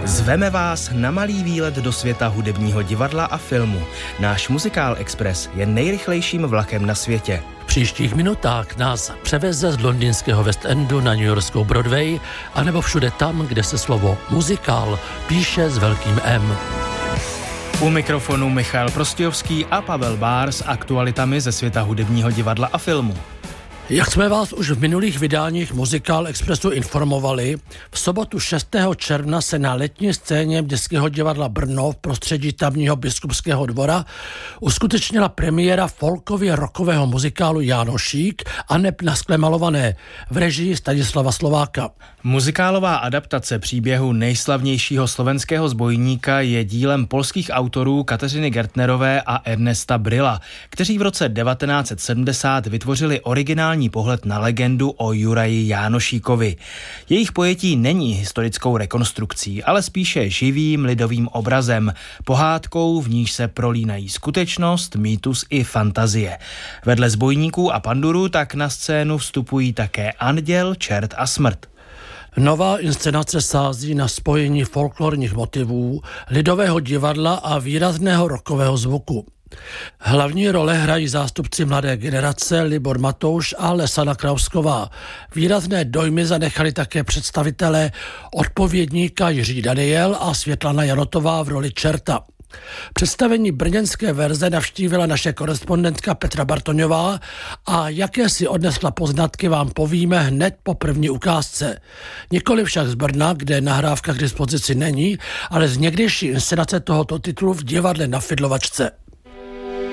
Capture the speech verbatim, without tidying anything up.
Zveme vás na malý výlet do světa hudebního divadla a filmu. Náš Muzikál Express je nejrychlejším vlakem na světě. V příštích minutách nás převeze z londýnského West Endu na newyorskou Broadway, anebo všude tam, kde se slovo muzikál píše s velkým M. U mikrofonu Michal Prostějovský a Pavel Bár s aktualitami ze světa hudebního divadla a filmu. Jak jsme vás už v minulých vydáních Muzikál Expressu informovali, v sobotu šestého června se na letní scéně Městského divadla Brno v prostředí tamního Biskupského dvora uskutečnila premiéra folkově rockového muzikálu Jánošík a neb na skle malované v režii Stanislava Slováka. Muzikálová adaptace příběhu nejslavnějšího slovenského zbojníka je dílem polských autorů Kateřiny Gertnerové a Ernesta Bryla, kteří v roce devatenáct set sedmdesát vytvořili originální pohled na legendu o Juraji Jánošíkovi. Jejich pojetí není historickou rekonstrukcí, ale spíše živým lidovým obrazem, pohádkou, v níž se prolínají skutečnost, mýtus i fantazie. Vedle zbojníků a pandurů tak na scénu vstupují také anděl, čert a smrt. Nová inscenace sází na spojení folklorních motivů, lidového divadla a výrazného rockového zvuku. Hlavní role hrají zástupci mladé generace Libor Matouš a Lesana Krausková. Výrazné dojmy zanechali také představitelé odpovědníka Jiří Daniel a Světlana Janotová v roli čerta. Představení brněnské verze navštívila naše korespondentka Petra Bartoňová a jaké si odnesla poznatky, vám povíme hned po první ukázce. Nikoli však z Brna, kde nahrávka k dispozici není, ale z někdejší inscenace tohoto titulu v divadle Na Fidlovačce.